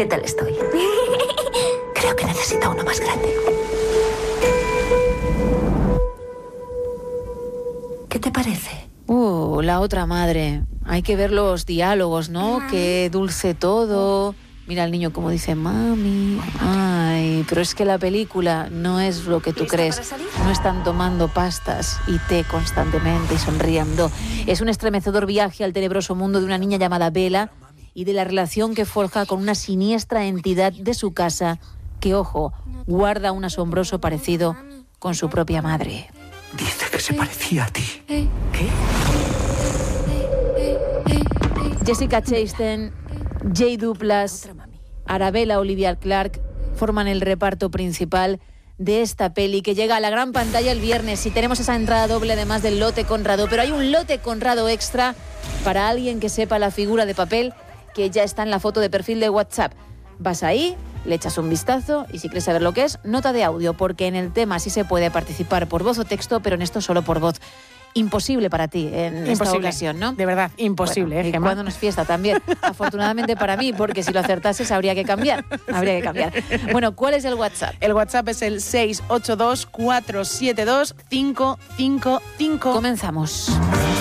¿Qué tal estoy? Creo que necesito uno más grande. ¿Qué te parece? La otra madre. Hay que ver los diálogos, ¿no? Qué dulce todo. Mira al niño como dice, mami. Ay, pero es que la película no es lo que tú crees. No están tomando pastas y té constantemente y sonriendo. Es un estremecedor viaje al tenebroso mundo de una niña llamada Bella y de la relación que forja con una siniestra entidad de su casa que, ojo, guarda un asombroso parecido con su propia madre. Dice que se parecía a ti. ¿Qué? Jessica Chastain, Jay Duplass, Arabella Olivia Clarke forman el reparto principal de esta peli que llega a la gran pantalla el viernes y tenemos esa entrada doble además del lote Conrado, pero hay un lote Conrado extra para alguien que sepa la figura de papel que ya está en la foto de perfil de WhatsApp. Vas ahí, le echas un vistazo y si quieres saber lo que es, nota de audio, porque en el tema sí se puede participar por voz o texto, pero en esto solo por voz. Imposible para ti en esta ocasión, ¿no? De verdad, imposible, bueno, Gemma. Cuando no es fiesta también. Afortunadamente para mí, porque si lo acertases habría que cambiar. Bueno, ¿cuál es el WhatsApp? El WhatsApp es el 682-472-555. Comenzamos.